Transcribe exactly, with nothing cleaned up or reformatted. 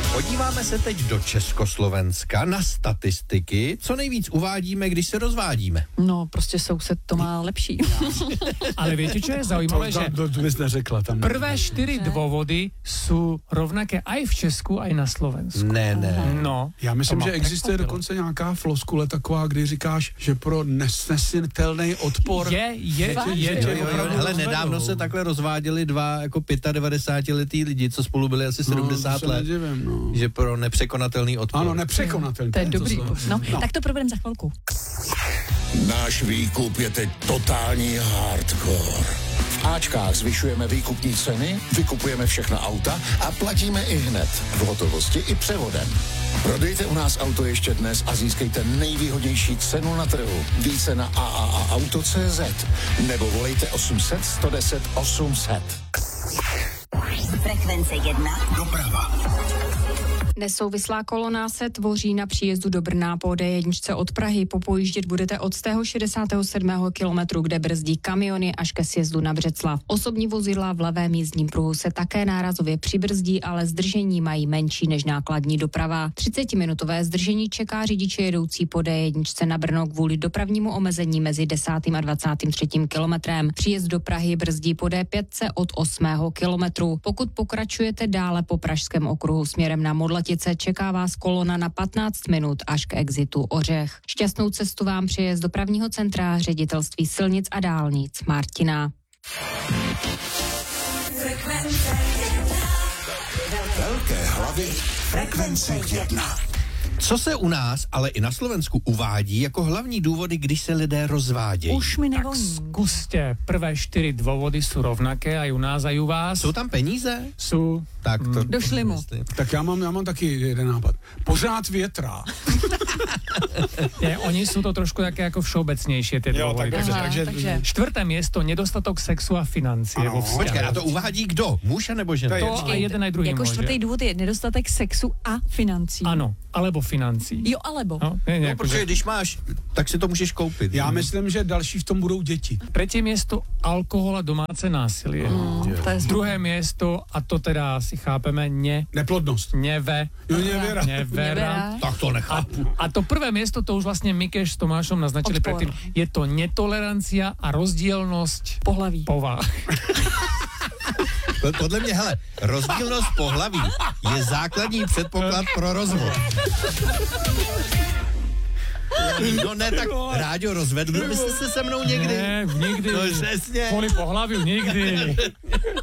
Podíváme se teď do Československa na statistiky. Co nejvíc uvádíme, když se rozvádíme? No, prostě soused to má lepší. Ale viete, čo je zaujímavé, že to, to, to bys neřekla tam. prvé štyri dôvody sú rovnaké aj v Česku, aj na Slovensku. Ne, ne. No. Já myslím, to že ma existuje prekvapilo. dokonce nějaká floskule taková, kdy říkáš, že pro nesnesitelný odpor... Je, je, Fakt? je. Jo, je jo, jo, opravdu hele, rozvedou. nedávno se takhle rozváděli dva jako devadesátipětiletí lidi, co spolu byli asi sedmdesát no, let. Nedivím, no. Že pro nepřekonatelný odpor. Ano, nepřekonatelný. To je dobrý. slovo. No, no, tak to probereme za chvilku. Náš výkup je teď totální hardcore. V Ačkách zvyšujeme výkupní ceny, vykupujeme všechna auta a platíme i hned. V hotovosti i převodem. Prodejte u nás auto ještě dnes a získejte nejvýhodnější cenu na trhu. Více na a a a auto tečka cé zet nebo volejte osm set, sto deset, osm set. Frekvence jedna. Doprava. Nesouvislá kolona se tvoří na příjezdu do Brna po D jedna od Prahy. Popojíždět budete od stého šedesátého sedmého kilometru, kde brzdí kamiony, až ke sjezdu na Břeclav. Osobní vozidla v levém jízdním pruhu se také nárazově přibrzdí, ale zdržení mají menší než nákladní doprava. třicetiminutové zdržení čeká řidiče jedoucí po D jedna na Brno kvůli dopravnímu omezení mezi desátým a dvacátým třetím kilometrem. Příjezd do Prahy brzdí po D pět od osmého kilometru. Pokud pokračujete dále po pražském okruhu směrem na Modlatice, čeká vás kolona na patnáct minut až k exitu Ořech. Šťastnou cestu vám přeje z dopravního centra Ředitelství silnic a dálnic Martina. Velké hlavy. Frekvence jedna. Co se u nás, ale i na Slovensku uvádí jako hlavní důvody, když se lidé rozvádějí? Už mi Tak nevoní. skúste. Prvé štyri dôvody sú rovnaké aj u nás, aj u vás. Jsou tam peníze? Sú. Tak to... Došli mu. myslím. Tak já mám, já mám taky jeden nápad. Pořád větrá. Nie, oni sú to trošku také ako všeobecnejšie tie Jo, tak dôvody. dobře, Aha, takže... takže... Štvrté miesto, nedostatok sexu a financie Ano. vo vzťahu. Počkej, a to uvádí kdo? Muž nebo žena? To je- To aj jeden aj druhý Jako môže. čtvrtý důvod je nedostatek sexu a financí. Áno, alebo financí. Jo, alebo. No, nie, nie, No, protože když máš, tak si to můžeš koupit. Já myslím, že další v tom budou děti. Tretie miesto, alkohol a domáce násilie. Mm, to je Druhé miesto, a to teda si chápeme, ne, Neplodnost. neve, Jo, nevěra. nevera. Tak to A, nechápu. a to prvé miesto, to už vlastne Mikeš s Tomášom naznačili Odpor. predtým, je to netolerancia a rozdielnosť Pohlaví. povah. Podle mě, hele, rozdílnost pohlaví je základní předpoklad pro rozvod. No ne, tak Ráďo, rozvedl byste se se mnou někdy? Ne, nikdy. No přesně. Kvôli pohľaviu nikdy.